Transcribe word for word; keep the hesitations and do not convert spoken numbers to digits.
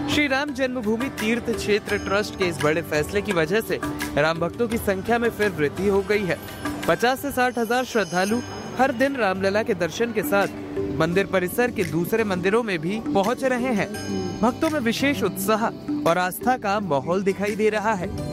श्री राम जन्मभूमि तीर्थ क्षेत्र ट्रस्ट के इस बड़े फैसले की वजह से राम भक्तों की संख्या में फिर वृद्धि हो गई है। पचास से साठ हजार श्रद्धालु हर दिन रामलला के दर्शन के साथ मंदिर परिसर के दूसरे मंदिरों में भी पहुंच रहे हैं। भक्तों में विशेष उत्साह और आस्था का माहौल दिखाई दे रहा है।